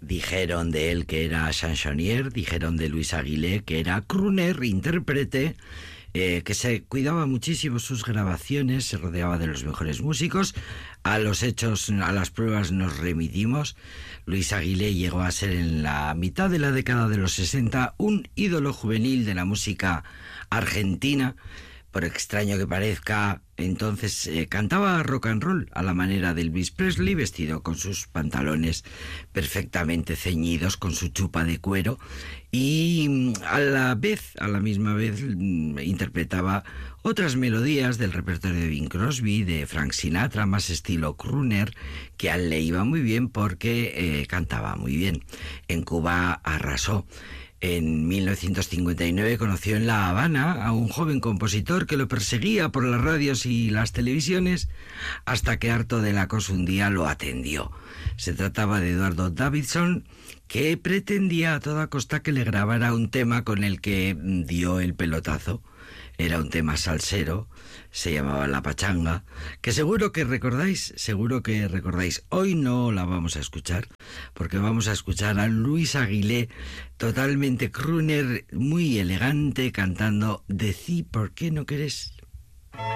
Dijeron de él que era chansonnier, dijeron de Luis Aguilé que era crooner, intérprete, que se cuidaba muchísimo sus grabaciones, se rodeaba de los mejores músicos. A los hechos, a las pruebas nos remitimos. Luis Aguilé llegó a ser en la mitad de la década de los 60 un ídolo juvenil de la música argentina. Por extraño que parezca, entonces cantaba rock and roll a la manera de Elvis Presley, vestido con sus pantalones perfectamente ceñidos, con su chupa de cuero, y a la misma vez, interpretaba otras melodías del repertorio de Bing Crosby, de Frank Sinatra, más estilo crooner, que a él le iba muy bien porque cantaba muy bien. En Cuba arrasó. En 1959 conoció en La Habana a un joven compositor que lo perseguía por las radios y las televisiones, hasta que, harto del acoso, un día lo atendió. Se trataba de Eduardo Davidson, que pretendía a toda costa que le grabara un tema con el que dio el pelotazo. Era un tema salsero, se llamaba La Pachanga, que seguro que recordáis. Hoy no la vamos a escuchar, porque vamos a escuchar a Luis Aguilé, totalmente crooner, muy elegante, cantando Decí por qué no querés.